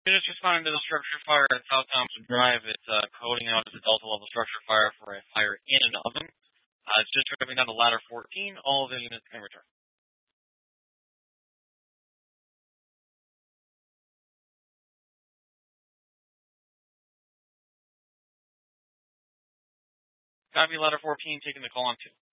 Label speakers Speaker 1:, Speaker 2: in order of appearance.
Speaker 1: Units responding to the structure fire at South Thompson Drive. It's coding out as a Delta level structure fire for a fire in an oven. It's just driving down to ladder 14. All of the units can return. Copy ladder 14, taking the call on 2.